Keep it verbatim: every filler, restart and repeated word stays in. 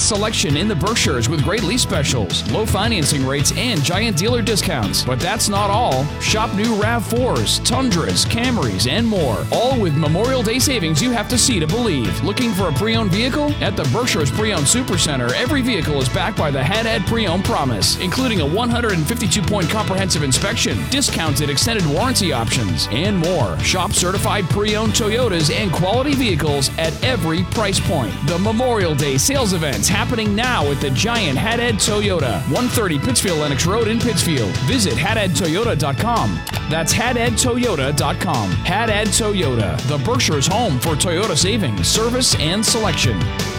selection in the Berkshires with great lease specials, low financing rates, and giant dealer discounts. But that's not all. Shop new RAV fours, Tundras, Camrys, and more. All with Memorial Day savings you have to see to believe. Looking for a pre-owned vehicle? At the Berkshires Pre-Owned Supercenter, every vehicle is backed by the Haddad Pre-Owned Promise, including a one hundred fifty-two point comprehensive inspection, discounted extended warranty options, and more. Shop certified pre-owned Toyotas and quality vehicles at every price point. The Memorial Day sales event's happening now at the giant Haddad Toyota, one thirty Pittsfield Lennox Road in Pittsfield. Visit Haddad Toyota dot com. That's Haddad Toyota dot com. Haddad Toyota, the Berkshire's home for Toyota savings, service, and selection.